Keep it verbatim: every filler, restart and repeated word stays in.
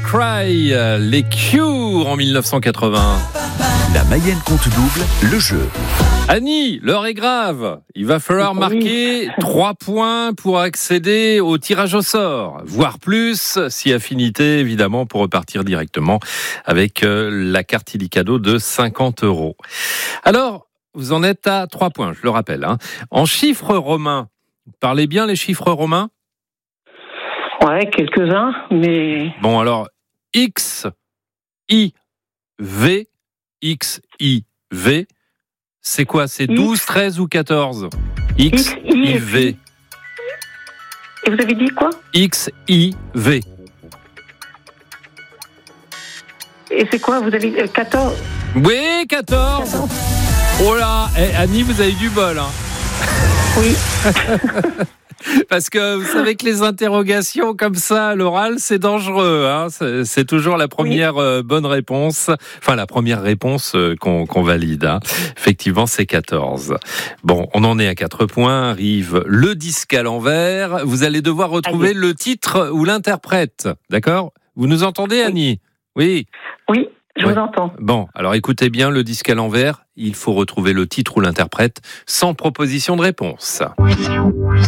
Cry, les Cure en dix-neuf cent quatre-vingts. La Mayenne compte double, le jeu. Annie, l'heure est grave. Il va falloir marquer trois points pour accéder au tirage au sort, voire plus, si affinité évidemment, pour repartir directement avec la carte Illicadeau de cinquante euros. Alors, vous en êtes à trois points, je le rappelle. Hein. En chiffres romains, vous parlez bien les chiffres romains ? Ouais, quelques-uns, mais... Bon, alors, X, I, V, X, I, V, c'est quoi ? C'est douze, treize ou quatorze ? X, I, V. Et vous avez dit quoi ? X, I, V. Et c'est quoi ? Vous avez quatorze ? Oui, quatorze. quatorze. Oh là, eh, Annie, vous avez du bol. Hein. Oui. Parce que vous savez que les interrogations comme ça à l'oral, c'est dangereux. Hein, c'est, c'est toujours la première oui. euh, bonne réponse, enfin la première réponse euh, qu'on, qu'on valide. Hein. Effectivement, c'est quatorze. Bon, on en est à quatre points. Arrive le disque à l'envers. Vous allez devoir retrouver Allez. le titre ou l'interprète. D'accord ? Vous nous entendez, Annie ? Oui. Oui. Je ouais. vous entends. Bon, alors écoutez bien, le disque à l'envers, il faut retrouver le titre ou l'interprète sans proposition de réponse.